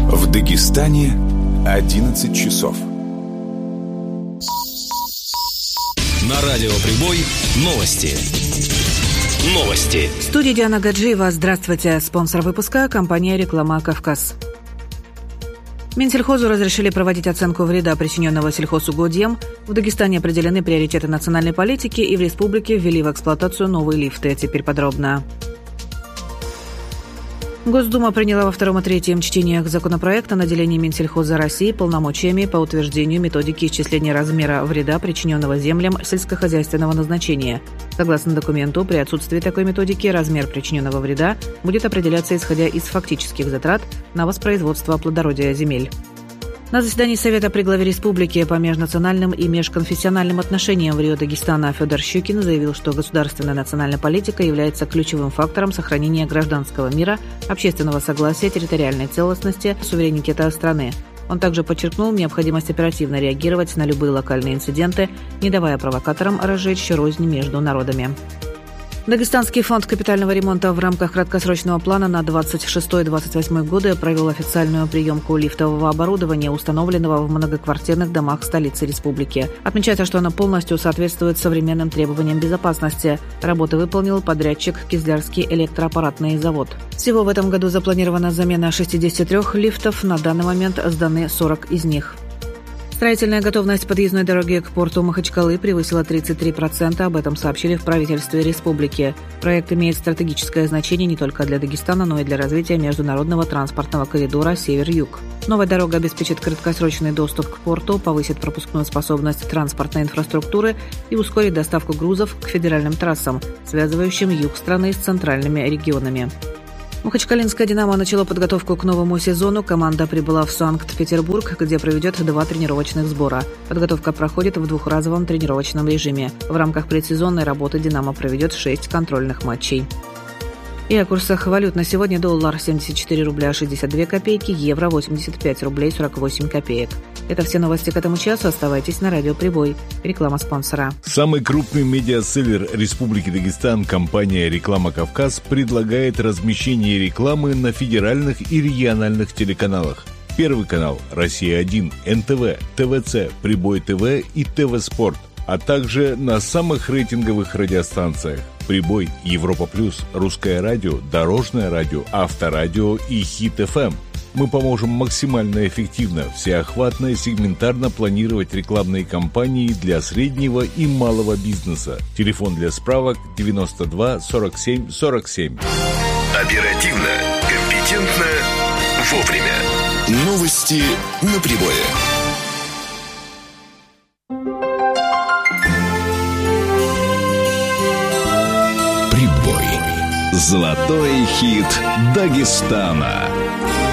В Дагестане 11 часов. На радио «Прибой» новости. В студии Диана Гаджиева. Здравствуйте. Спонсор выпуска – компания «Реклама Кавказ». Минсельхозу разрешили проводить оценку вреда, причиненного сельхозугодьям. В Дагестане определены приоритеты национальной политики, и в республике ввели в эксплуатацию новые лифты. Теперь подробно. Госдума приняла во втором и третьем чтениях законопроект о наделении Минсельхоза России полномочиями по утверждению методики исчисления размера вреда, причиненного землям сельскохозяйственного назначения. Согласно документу, при отсутствии такой методики размер причиненного вреда будет определяться исходя из фактических затрат на воспроизводство плодородия земель. На заседании Совета при главе республики по межнациональным и межконфессиональным отношениям в Рио-Дагестана Федор Щукин заявил, что государственная национальная политика является ключевым фактором сохранения гражданского мира, общественного согласия, территориальной целостности, суверенитета страны. Он также подчеркнул необходимость оперативно реагировать на любые локальные инциденты, не давая провокаторам разжечь рознь между народами. Дагестанский фонд капитального ремонта в рамках краткосрочного плана на 26-28 годы провел официальную приемку лифтового оборудования, установленного в многоквартирных домах столицы республики. Отмечается, что оно полностью соответствует современным требованиям безопасности. Работы выполнил подрядчик «Кизлярский электроаппаратный завод». Всего в этом году запланирована замена 63 лифтов, на данный момент сданы 40 из них. Строительная готовность подъездной дороги к порту Махачкалы превысила 33%, об этом сообщили в правительстве республики. Проект имеет стратегическое значение не только для Дагестана, но и для развития международного транспортного коридора «Север-Юг». Новая дорога обеспечит краткосрочный доступ к порту, повысит пропускную способность транспортной инфраструктуры и ускорит доставку грузов к федеральным трассам, связывающим юг страны с центральными регионами. Махачкалинская «Динамо» начала подготовку к новому сезону. Команда прибыла в Санкт-Петербург, где проведет 2 тренировочных сбора. Подготовка проходит в двухразовом тренировочном режиме. В рамках предсезонной работы «Динамо» проведет 6 контрольных матчей. И о курсах валют на сегодня: доллар 74 рубля 62 копейки, евро 85 рублей 48 копеек. Это все новости к этому часу. Оставайтесь на радио «Прибой». Реклама спонсора. Самый крупный медиаселлер Республики Дагестан, компания «Реклама Кавказ», предлагает размещение рекламы на федеральных и региональных телеканалах. Первый канал «Россия-1», НТВ, ТВЦ, Прибой ТВ и ТВ Спорт, а также на самых рейтинговых радиостанциях: Прибой, Европа Плюс, Русское радио, Дорожное радио, Авторадио и Хит ФМ. Мы поможем максимально эффективно, всеохватно и сегментарно планировать рекламные кампании для среднего и малого бизнеса. Телефон для справок 92 47 47. Оперативно, компетентно, вовремя. Новости на Прибое. Золотой хит Дагестана.